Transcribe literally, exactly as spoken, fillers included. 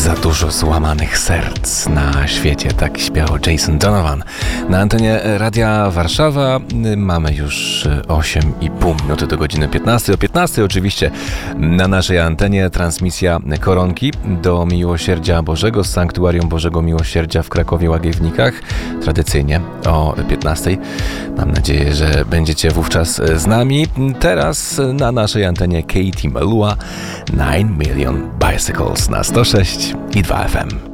Za dużo złamanych serc na świecie, tak śpiewał Jason Donovan. Na antenie Radia Warszawa mamy już osiem i pół minuty do godziny piętnastej. O piętnastej oczywiście na naszej antenie transmisja Koronki do Miłosierdzia Bożego z Sanktuarium Bożego Miłosierdzia w Krakowie Łagiewnikach. Tradycyjnie o piętnastej. Mam nadzieję, że będziecie wówczas z nami. Teraz na naszej antenie Katie Melua, nine million Bicycles na sto sześć i dwa F M.